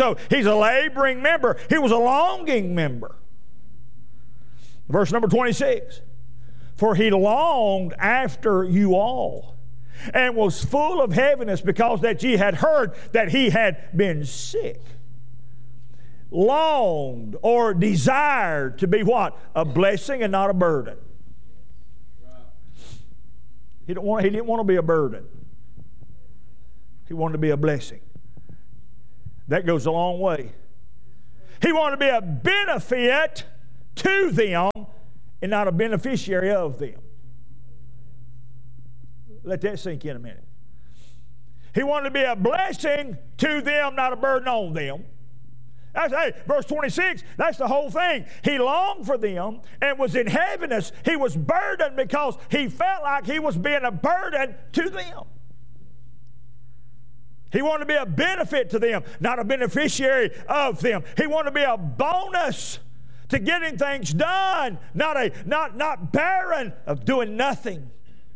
So he's a laboring member. He was a longing member. Verse number 26. For he longed after you all, and was full of heaviness, because that ye had heard that he had been sick. Longed or desired to be what? A blessing and not a burden. He didn't want to be a burden. He wanted to be a blessing. That goes a long way. He wanted to be a benefit to them and not a beneficiary of them. Let that sink in a minute. He wanted to be a blessing to them, not a burden on them. Hey, verse 26, that's the whole thing. He longed for them and was in heaviness. He was burdened because he felt like he was being a burden to them. He wanted to be a benefit to them, not a beneficiary of them. He wanted to be a bonus to getting things done, not barren of doing nothing.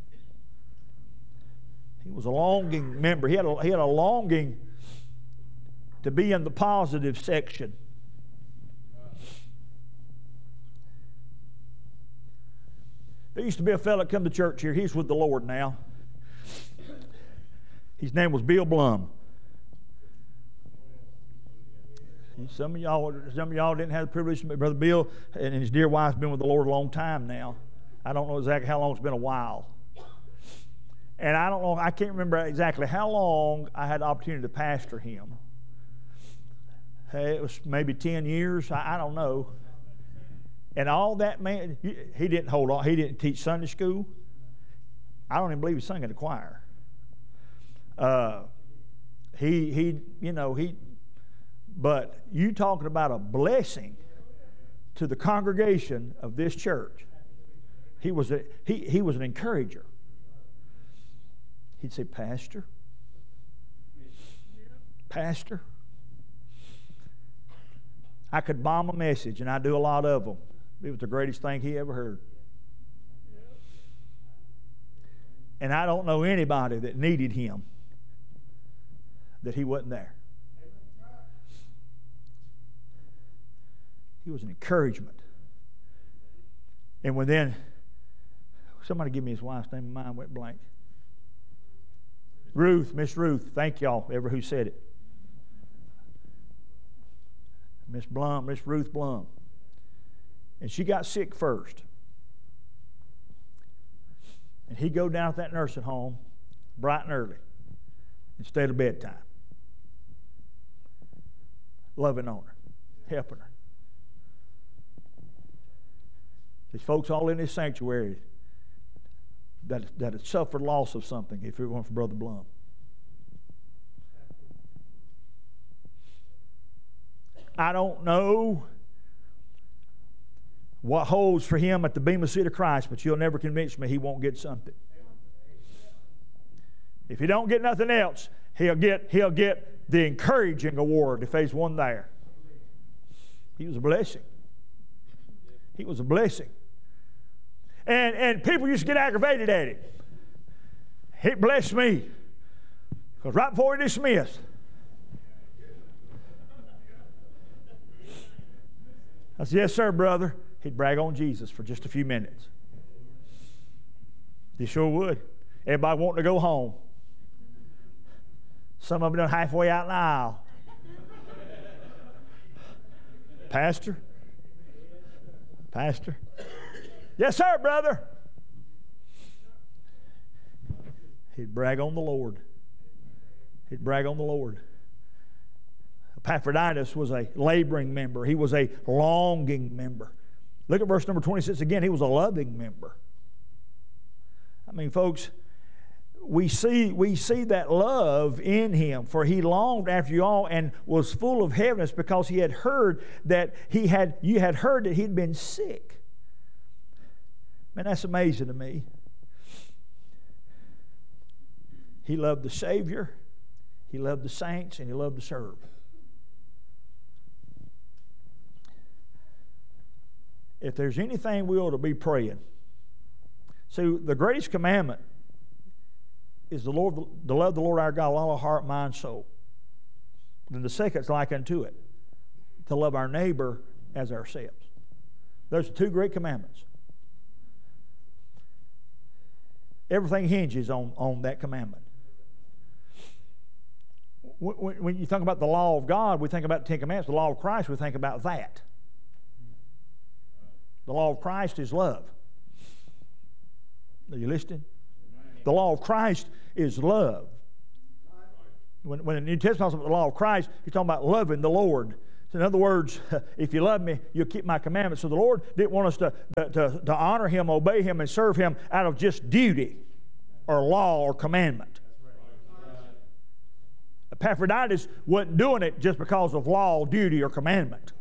He was a longing member. He had a longing to be in the positive section. There used to be a fellow that come to church here. He's with the Lord now. His name was Bill Blum. Some of y'all didn't have the privilege to meet Brother Bill, and his dear wife's been with the Lord a long time now. I don't know exactly how long. It's been a while. And I can't remember exactly how long I had the opportunity to pastor him. Hey, it was maybe 10 years. I don't know. And all that man, he didn't hold on. He didn't teach Sunday school. I don't even believe he sung in the choir. But you talking about a blessing to the congregation of this church. He was an encourager. He'd say, Pastor, I could bomb a message, and I do a lot of them. It was the greatest thing he ever heard. And I don't know anybody that needed him that he wasn't there. He was an encouragement. And when then, somebody give me his wife's name, mine went blank. Ruth, Miss Ruth, thank y'all, ever who said it. Miss Ruth Blum. And she got sick first. And he'd go down to that nursing home bright and early instead of bedtime. Loving on her, helping her. There's folks all in this sanctuary that had suffered loss of something if it weren't for Brother Blum. I don't know what holds for him at the Bema Seat of Christ, but you'll never convince me he won't get something. If he don't get nothing else, he'll get the encouraging award if there's one there. He was a blessing. He was a blessing. And people used to get aggravated at him. He blessed me. Because right before he dismissed, I said, yes, sir, brother. He'd brag on Jesus for just a few minutes. He sure would. Everybody wanting to go home. Some of them done halfway out in the aisle. Pastor? Yes, sir, brother. He'd brag on the Lord. Epaphroditus was a laboring member. He was a longing member. Look at verse number 26 again. He was a loving member. I mean, folks, we see that love in him, for he longed after you all and was full of heaviness because he had heard that you had heard that he'd been sick. Man, that's amazing to me. He loved the Savior, he loved the saints, and he loved to serve. If there's anything we ought to be praying, see, the greatest commandment is to love the Lord our God with all our heart, mind, soul. Then the second's like unto it, to love our neighbor as ourselves. Those are two great commandments. Everything hinges on that commandment. When you think about the law of God, we think about the Ten Commandments. The law of Christ, we think about that. The law of Christ is love. Are you listening? The law of Christ is love. When the New Testament talks about the law of Christ, he's talking about loving the Lord. So in other words, if you love me, you'll keep my commandments. So the Lord didn't want us to honor Him, obey Him, and serve Him out of just duty or law or commandment. Epaphroditus wasn't doing it just because of law, duty, or commandment.